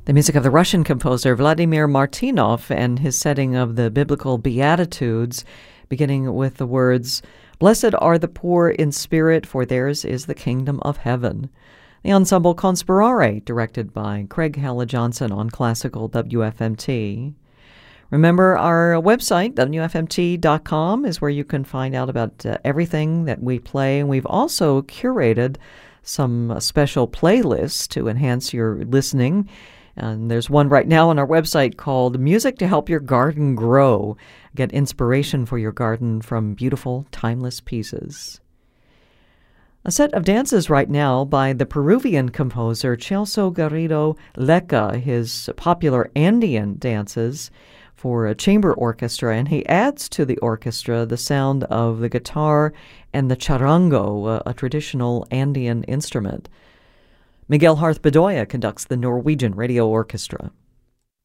The music of the Russian composer Vladimir Martynov and his setting of the biblical Beatitudes, beginning with the words, "Blessed are the poor in spirit, for theirs is the kingdom of heaven." The ensemble Conspirare, directed by Craig Halla-Johnson on Classical WFMT. Remember, our website, WFMT.com, is where you can find out about everything that we play. And we've also curated some special playlists to enhance your listening. And there's one right now on our website called Music to Help Your Garden Grow. Get inspiration for your garden from beautiful, timeless pieces. A set of dances right now by the Peruvian composer Celso Garrido Leca, his popular Andean dances for a chamber orchestra, and he adds to the orchestra the sound of the guitar and the charango, a traditional Andean instrument. Miguel Harth Bedoya conducts the Norwegian Radio Orchestra.